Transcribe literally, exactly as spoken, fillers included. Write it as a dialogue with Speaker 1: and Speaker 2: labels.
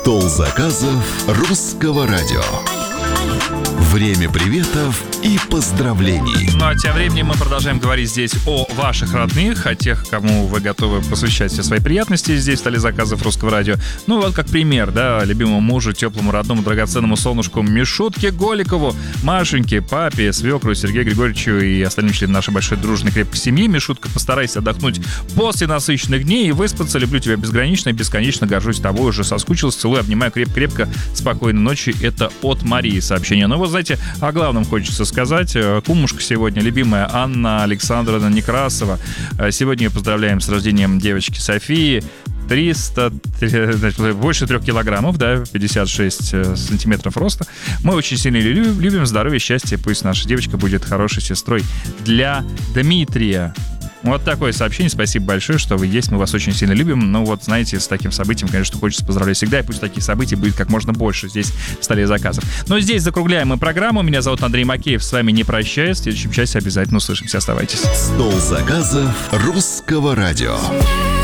Speaker 1: Стол заказов русского радио. Время приветов и поздравлений.
Speaker 2: Ну а тем временем мы продолжаем говорить здесь о ваших родных, о тех, кому вы готовы посвящать все свои приятности здесь в столе заказов русского радио. Ну вот как пример, да, любимому мужу, теплому, родному, драгоценному солнышку Мишутке Голикову, Машеньке, папе, свекру, Сергею Григорьевичу и остальным членам нашей большой дружной крепкой семьи. Мишутка, постарайся отдохнуть после насыщенных дней и выспаться. Люблю тебя безгранично и бесконечно горжусь тобой. Уже соскучился, целую, обнимаю крепко-крепко. Спокойной ночи. Это от Марии сообщение. Ну вот, знаете, о главном хочется сказать. Кумушка сегодня, любимая Анна Александровна Некрасова. Сегодня поздравляем с рождением девочки Софии. триста, больше трех килограммов, да, пятьдесят шесть сантиметров роста. Мы очень сильно любим, любим здоровья, счастья. Пусть наша девочка будет хорошей сестрой для Дмитрия. Вот такое сообщение. Спасибо большое, что вы есть. Мы вас очень сильно любим. Ну вот, знаете, с таким событием, конечно, хочется поздравлять всегда. И пусть таких событий будет как можно больше здесь, в столе заказов. Но здесь закругляем мы программу. Меня зовут Андрей Макеев. С вами не прощаюсь. В следующем часе обязательно услышимся. Оставайтесь.
Speaker 1: Стол заказов русского радио.